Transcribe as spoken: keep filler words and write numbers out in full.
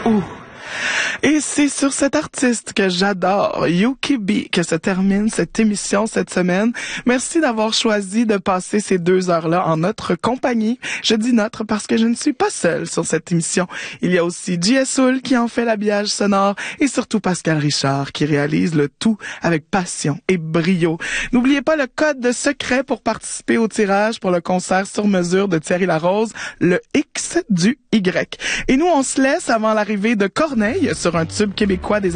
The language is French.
Ouh. Et c'est sur cet artiste que j'adore, Yuki B, que se termine cette émission cette semaine. Merci d'avoir choisi de passer ces deux heures-là en notre compagnie. Je dis notre parce que je ne suis pas seule sur cette émission. Il y a aussi J S Soul qui en fait l'habillage sonore et surtout Pascal Richard qui réalise le tout avec passion et brio. N'oubliez pas le code de secret pour participer au tirage pour le concert sur mesure de Thierry Larose, le X du Y. Et nous, on se laisse avant l'arrivée de Corneille sur un tube québécois des